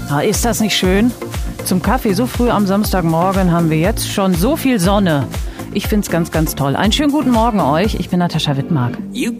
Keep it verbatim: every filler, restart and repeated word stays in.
Ah, ist das nicht schön? Zum Kaffee so früh am Samstagmorgen haben wir jetzt schon so viel Sonne. Ich find's ganz, ganz toll. Einen schönen guten Morgen euch. Ich bin Natascha Wittmark.